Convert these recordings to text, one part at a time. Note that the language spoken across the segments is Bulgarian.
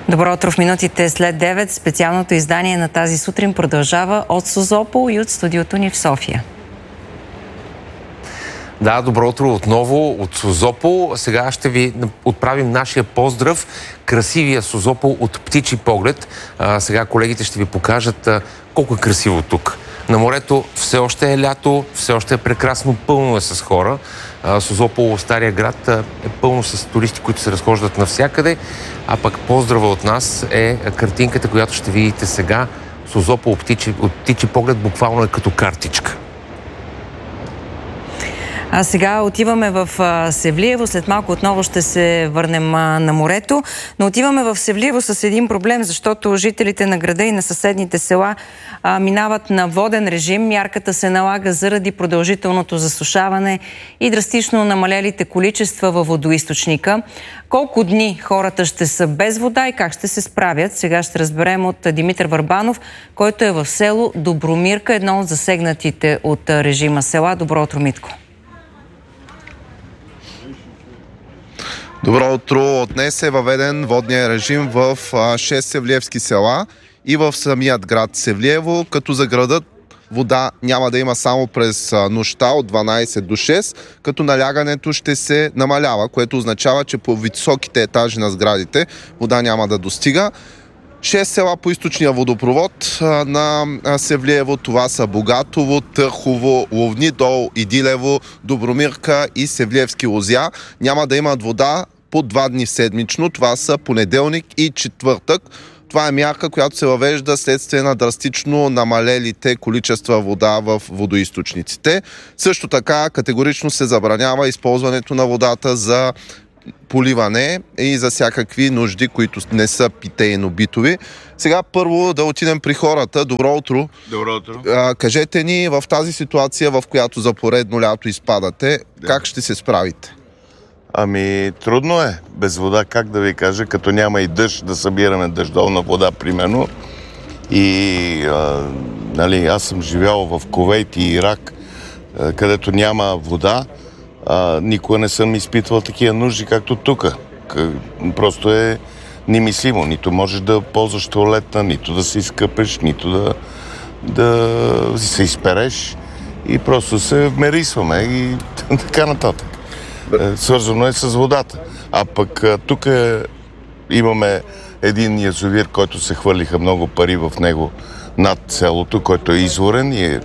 Добро утро в минутите след 9. Специалното издание на тази сутрин продължава от Созопол и от студиото ни в София. Да, добро утро отново от Созопол. Сега ще ви отправим нашия поздрав. Красивия Созопол от птичи поглед. Сега колегите ще ви покажат колко е красиво тук. На морето все още е лято, все още е прекрасно, пълно е с хора. Созопол, стария град, е пълно с туристи, които се разхождат навсякъде. А пък поздрава от нас е картинката, която ще видите сега. Созопол от птичи поглед буквално е като картичка. А сега отиваме в Севлиево. След малко отново ще се върнем на морето. Но отиваме в Севлиево с един проблем, защото жителите на града и на съседните села минават на воден режим. Мярката се налага заради продължителното засушаване и драстично намалелите количества във водоизточника. Колко дни хората ще са без вода и как ще се справят? Сега ще разберем от Димитър Върбанов, който е в село Добромирка, едно от засегнатите от режима села. Добро утро, Митко. Добро утро! От днес е въведен водния режим в 6 севлиевски села и в самият град Севлиево, като за градът вода няма да има само през нощта от 12 до 6, като налягането ще се намалява, което означава, че по високите етажи на сградите вода няма да достига. 6 села по източния водопровод на Севлиево. Това са Богатово, Търхово, Ловни дол, Идилево, Добромирка и Севлиевски Лозя. Няма да имат вода по 2 дни седмично. Това са понеделник и четвъртък. Това е мярка, която се въвежда следствие на драстично намалелите количества вода в водоизточниците. Също така категорично се забранява използването на водата за поливане и за всякакви нужди, които не са питейно-битови. Сега първо да отидем при хората. Добро утро. Добро утро. Кажете ни в тази ситуация, в която за поредно лято изпадате, как ще се справите? Ами, трудно е. Без вода, как да ви кажа, като няма и дъжд, да събираме дъждовна вода, примерно. И, аз съм живял в Кувейт и Ирак, където няма вода. Никога не съм изпитвал такива нужди, както тук. Просто е немислимо. Нито можеш да ползваш тоалетна, нито да се изкъпеш, нито да се изпереш. И просто се вмерисваме и така нататък. Свързано е с водата. А пък тук имаме един язовир, който се хвърлиха много пари в него над селото, който е изворен и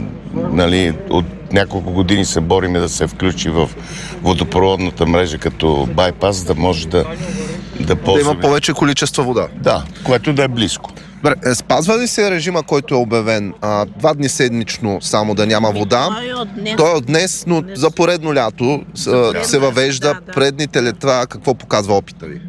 от няколко години се бориме да се включи в водопроводната мрежа като байпас, да може да ползваме. Да има повече количество вода. Да, което да е близко. Добре, спазва ли се режима, който е обявен 2 дни седмично само да няма вода? Той е от днес, но за поредно лято се въвежда. Предните лета, какво показва опита ви?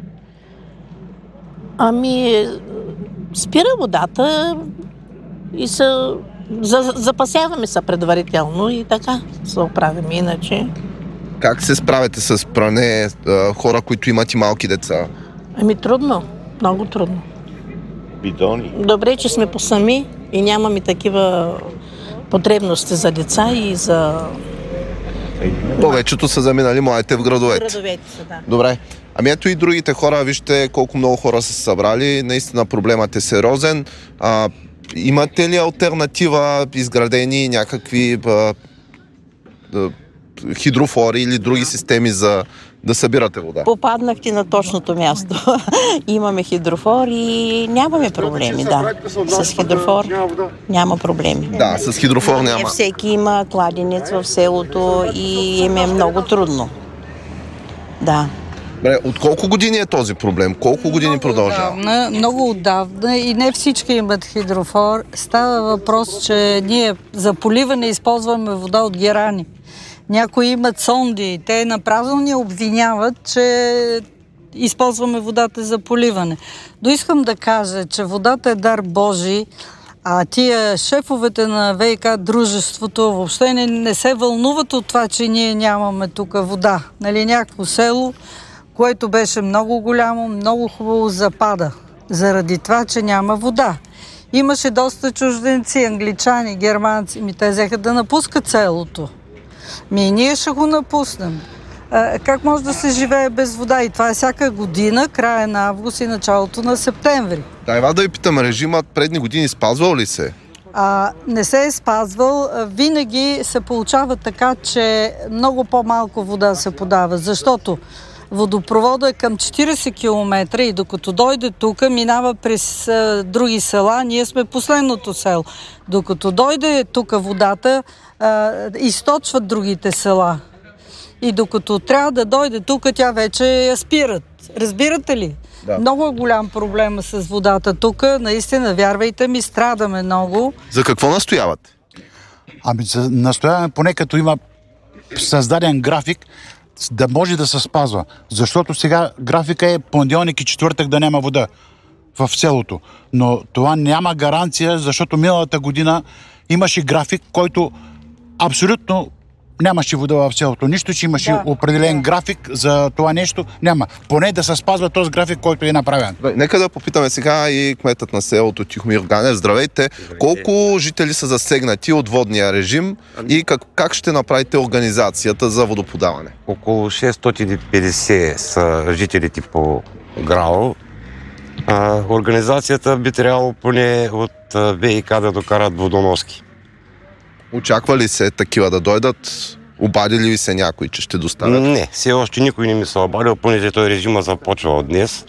Ами, спира водата и запасяваме се предварително и така се оправим иначе. Как се справяте с пране, хора, които имат и малки деца? Ами трудно, много трудно. Бидони. Добре, че сме посами и нямаме такива потребности за деца и за... Повечето са заминали младите в градовете. Градовете са, да. Добре. Ами ето и другите хора, вижте колко много хора са събрали. Наистина проблемът е сериозен. Имате ли алтернатива, изградени някакви хидрофори или други системи за да събирате вода? Попаднахте на точното място. Имаме хидрофор и нямаме проблеми, да. С хидрофор няма проблеми. Да, с хидрофор няма. Всеки има кладенец в селото и им е много трудно. Да. Добре, от колко години е този проблем? Колко години продължава? Много отдавна и не всички имат хидрофор. Става въпрос, че ние за поливане използваме вода от герани. Някои имат сонди. Те направо ни обвиняват, че използваме водата за поливане. Но искам да кажа, че водата е дар Божий, а тия шефовете на ВиК дружеството въобще не се вълнуват от това, че ние нямаме тук вода. Някакво село, което беше много голямо, много хубаво запада, заради това, че няма вода. Имаше доста чужденци, англичани, германци, те взеха да напускат селото. И ние ще го напуснем. Как може да се живее без вода? И това е всяка година, края на август и началото на септември. Да ви питам, режимът предни години спазвал ли се? Не се е спазвал. Винаги се получава така, че много по-малко вода се подава, защото водопровода е към 40 км и докато дойде тук, минава през други села. Ние сме последното село. Докато дойде тук водата, източват другите села. И докато трябва да дойде тук, тя вече я спират. Разбирате ли? Да. Много е голям проблема с водата тук. Наистина, вярвайте ми, страдаме много. За какво настояват? Настояваме поне като има създаден график, да може да се спазва. Защото сега графика е понеделник и четвъртък да няма вода в селото. Но това няма гаранция, защото миналата година имаше график, който абсолютно нямаше вода в селото. Нищо, че имаше определен график за това нещо, няма. Поне да се спазва този график, който е направен. Нека да попитаме сега и кметът на селото Тихомир Ганев. Здравейте! Колко жители са засегнати от водния режим и как ще направите организацията за водоподаване? Около 650 са жителите по ГРАО. Организацията би трябвало поне от ВИК да докарат водоноски. Очаква ли се такива да дойдат? Обадили ли се някой, че ще доставят? Не, все още никой не ми се обадил, понеже той режима започва от днес.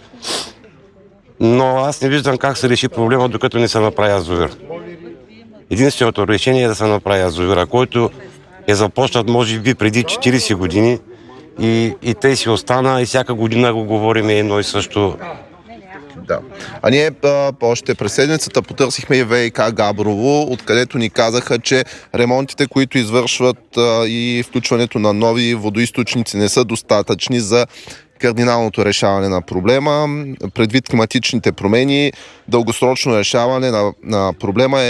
Но аз не виждам как се реши проблема, докато не се направи язовир. Единственото решение е да се направи язовира, който е започнат може би преди 40 години и тъй си остана и всяка година го говорим едно и също. Да. А ние още през седмицата потърсихме и ВИК Габрово, откъдето ни казаха, че ремонтите, които извършват и включването на нови водоизточници не са достатъчни за кардиналното решаване на проблема. Предвид климатичните промени, дългосрочно решаване на проблема